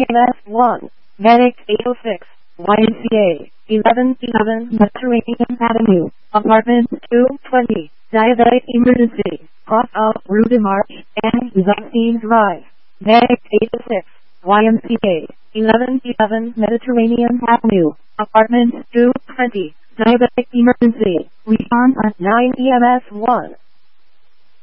EMS 1, Medic 806, YMCA 1111 Mediterranean Avenue, Apartment 220, Diabetic Emergency, cross out Rue de Marche and Zaxine Drive, Medic 806, YMCA 1111 Mediterranean Avenue, Apartment 220, Diabetic Emergency, respond at 9 EMS 1.